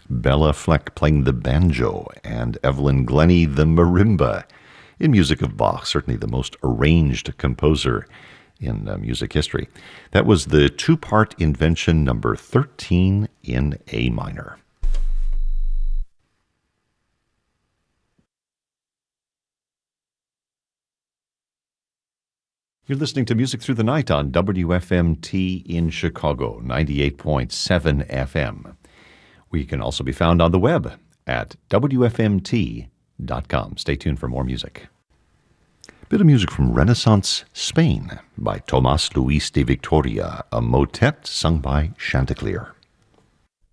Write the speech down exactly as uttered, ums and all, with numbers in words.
Bella Fleck playing the banjo and Evelyn Glennie the marimba in music of Bach, certainly the most arranged composer in uh, music history. That was the two-part invention number thirteen in A minor. You're listening to Music Through the Night on W F M T in Chicago, ninety-eight point seven F M. We can also be found on the web at W F M T dot com. Stay tuned for more music. Bit of music from Renaissance Spain by Tomás Luis de Victoria, a motet sung by Chanticleer.